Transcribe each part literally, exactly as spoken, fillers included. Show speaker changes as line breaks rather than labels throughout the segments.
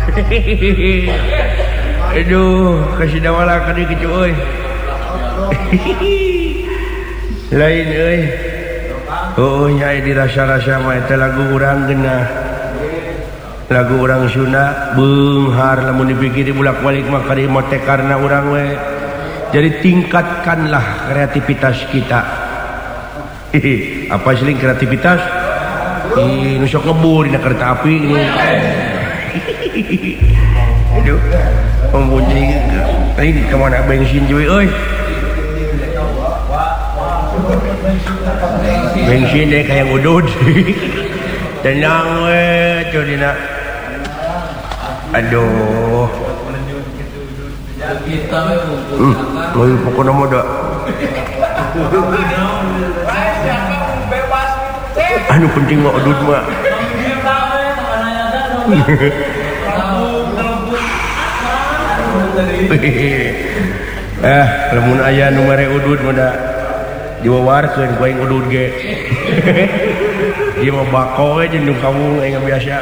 Aduh, kasih dawala ka di kitu euy. Lain euy. Oh nya dirasa-rasa mah eta lagu urang geunah. Lagu urang Sunda beunghar lamun dipikir bulak-balik mah kari mah teh karna urang we. Jadi tingkatkanlah kreativitas kita. Apa sih kreativitas? Ih, nu sok ngebur dina kereta api ini. Aduh, pembunyi ini kemana bensin cuy, oi? Bensin deh kayak udud. Tenang we, cuy dina. Aduh. Hmm, mau pokok nama dah. Anu penting mah udud mah. Eh, lamun aya nu mere udud mah da diwawarkeun ku aing udud ge. Ieu mah bako we jeung nu kamu aing biasa.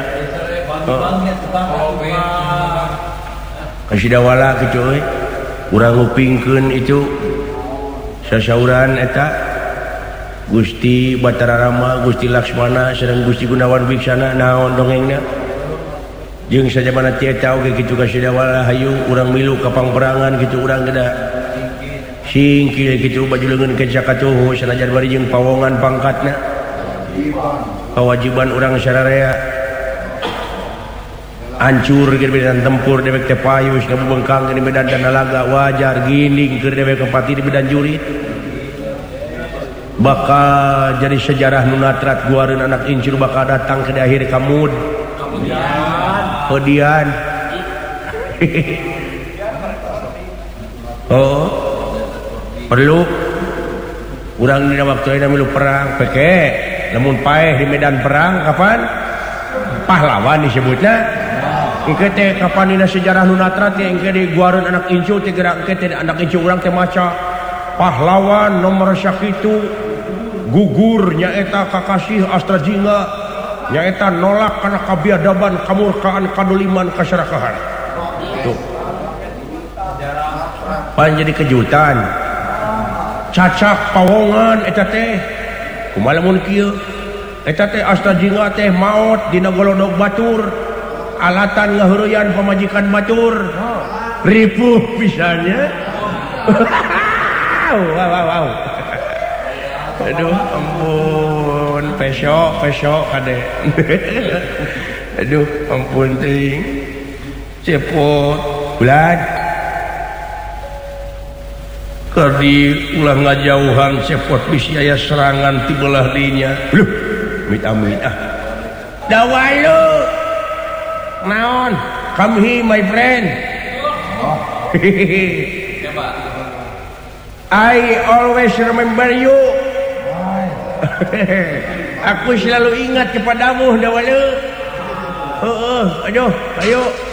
Kasih dawala kitu euy. Urang ngupingkeun itu sasauran eta Gusti Batara Rama, Gusti Laksmana sareng Gusti Gunawan Wiksana naon dongengna. Jeung sajabana ti eta oge kitu kasih dawala hayu urang milu ka pangperangan kitu urang geda singkil kitu baju leungeun ke jakatuh sanajan bari jeung pawongan pangkatna kewajiban urang sararea hancur keur medan tempur dewek teh payus ngabubengkang di medan Danalaga wajar giling keur dewek kepati di medan jurit bakal jadi sejarah nu natrat guareun anak incur bakal datang ke akhir kamud Kodian. Oh, perlu urang dina waktu ayeuna milu perang peke lamun paeh di medan perang kapan pahlawan disebutna engke teh kapan dina sejarah nu natrat teh engke di guareun anak incu teh gerak engke teh anak incu urang teh maca pahlawan nomor sakitu gugur nyaeta kakasih Astrajingga nyaeta nolak karena kabiadaban kamurkaan kaduliman kasyarakahan tuh pan jadi kejutan cacak pawongan eta teh kumaha lamun kieu eta teh Astrajingga teh maot dina golodog batur alatan ngaheureyan pamajikan batur ripuh pisannya wow wow wow aduh ampun pesok pesok kade aduh ampun ting cepot bulan kerdi ulah ngajauhan cepot bisi aya serangan ti belah dinya luh mit amit ah dawalu naon come here my friend I always remember you. Aku selalu ingat kepadamu, Dawalu. Oh, oh, aduh, ayo.